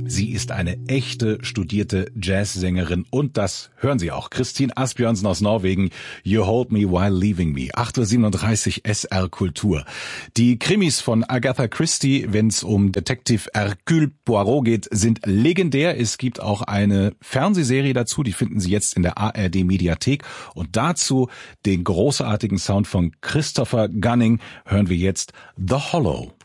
Sie ist eine echte, studierte Jazzsängerin und das hören Sie auch. Kristin Asbjørnsen aus Norwegen, You Hold Me While Leaving Me. 8:37 Uhr SR Kultur. Die Krimis von Agatha Christie, wenn es um Detective Hercule Poirot geht, sind legendär. Es gibt auch eine Fernsehserie dazu, die finden Sie jetzt in der ARD Mediathek. Und dazu den großartigen Sound von Christopher Gunning hören wir jetzt The Hollow.